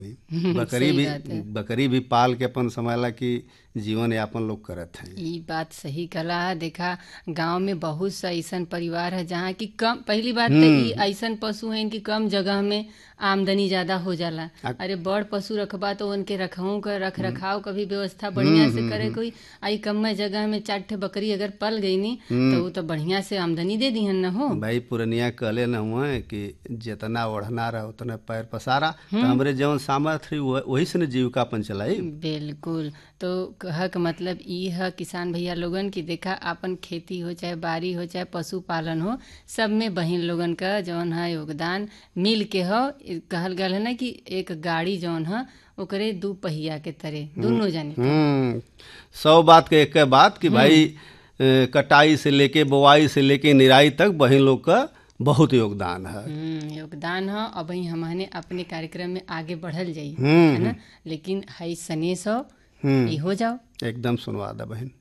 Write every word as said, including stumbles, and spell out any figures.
बकरी सही भी बात है। बकरी भी पाल के अपन समझला कि जीवन यापन लोग करत हैं। ई बात सही कला है। देखा गांव में बहुत सा ऐसन परिवार है जहाँ की कम, पहली बात तो ई हम्म। ऐसन पशु हैं कि कम जगह में आमदनी ज्यादा हो जाला। आ- अरे बड़ पशु रखबा तो उनके रखऊ का रख रखाव का भी व्यवस्था बढ़िया हम्म से हम्म करे हम्म कोई। आई कम जगह में चार ठे बकरी अगर पल गई नी तो हम्म। वो तो बढ़िया से आमदनी दे दिहन न हो। भाई पुरनिया कहले न हुआ कि जितना ओढ़ना रहा उतना पैर पसारा, तो हमरे जौन सामर्थ्य रही वह- वही से न जीविका अपन चलाई। बिल्कुल। तो कह के मतलब ई है किसान भैया लोगन की देखा अपन खेती हो चाहे बाड़ी हो चाहे पशुपालन हो, सब में बहिन लोगन का जौन है योगदान मिल के हो। ई कहल गल है ना कि एक गाड़ी जौन है ओकरे दू पहिया के तरह दोनों जाने के। हम्म। सौ बात के एक बात कि भाई अ, कटाई से लेके बुआई से लेके निराई तक बहन लोग का बहुत योगदान है। हम्म योगदान है। अब वही हमने अपने कार्यक्रम में आगे बढ़ल जाई, हम्म है हम्म ना। लेकिन हई सनेस हो हम्म। ई हो जाओ। एकदम सुनवा दा बहन।